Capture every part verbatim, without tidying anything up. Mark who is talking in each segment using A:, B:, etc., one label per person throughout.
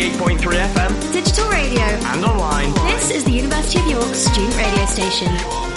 A: ninety-eight point three F M,
B: digital radio,
A: and online.
B: This is the University of York student radio station.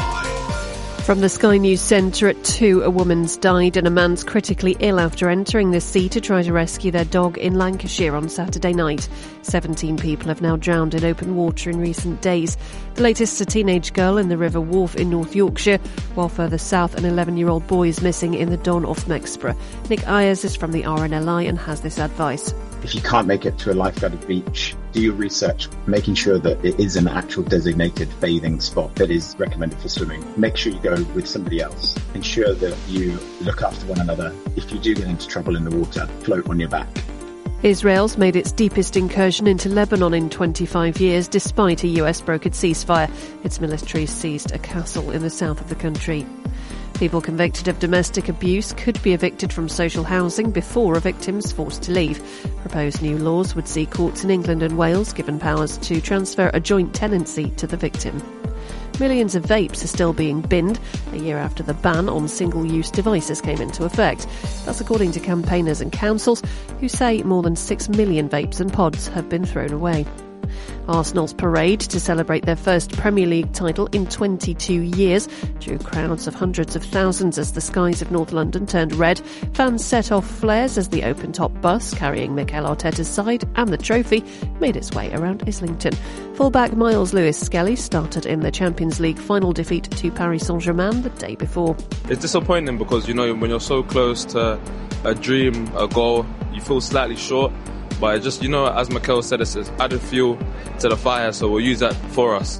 C: From the Sky News Centre at two, a woman's died and a man's critically ill after entering the sea to try to rescue their dog in Lancashire on Saturday night. seventeen people have now drowned in open water in recent days. The latest, a teenage girl in the River Wharfe in North Yorkshire, while further south an eleven-year-old boy is missing in the Don off Mexborough. Nick Ayers is from the R N L I and has this advice.
D: If you can't make it to a lifeguarded beach, do your research, making sure that it is an actual designated bathing spot that is recommended for swimming. Make sure you go with somebody else. Ensure that you look after one another. If you do get into trouble in the water, float on your back.
C: Israel's made its deepest incursion into Lebanon in twenty-five years, despite a U S-brokered ceasefire. Its military seized a castle in the south of the country. People convicted of domestic abuse could be evicted from social housing before a victim's forced to leave. Proposed new laws would see courts in England and Wales given powers to transfer a joint tenancy to the victim. Millions of vapes are still being binned a year after the ban on single-use devices came into effect. That's according to campaigners and councils who say more than six million vapes and pods have been thrown away. Arsenal's parade to celebrate their first Premier League title in twenty-two years drew crowds of hundreds of thousands as the skies of North London turned red. Fans set off flares as the open-top bus carrying Mikel Arteta's side and the trophy made its way around Islington. Fullback Miles Lewis-Skelly started in the Champions League final defeat to Paris Saint-Germain the day before.
E: It's disappointing because, you know, when you're so close to a dream, a goal, you feel slightly short. But it just, you know, as Mikel said, it's added fuel to the fire, so we'll use that for us.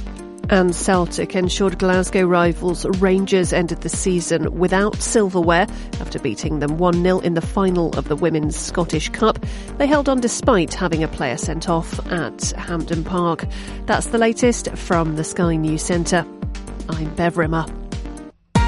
C: And Celtic ensured Glasgow rivals Rangers ended the season without silverware after beating them one nil in the final of the Women's Scottish Cup. They held on despite having a player sent off at Hampden Park. That's the latest from the Sky News Centre. I'm Bev Rimmer.